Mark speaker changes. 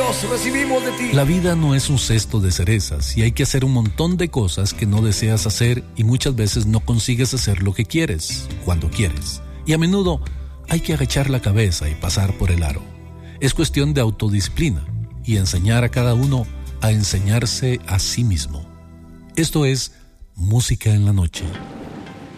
Speaker 1: Dios recibimos de ti.
Speaker 2: La vida no es un cesto de cerezas y hay que hacer un montón de cosas que no deseas hacer y muchas veces no consigues hacer lo que quieres, cuando quieres. Y a menudo hay que agachar la cabeza y pasar por el aro. Es cuestión de autodisciplina y enseñar a cada uno a enseñarse a sí mismo. Esto es Música en la Noche.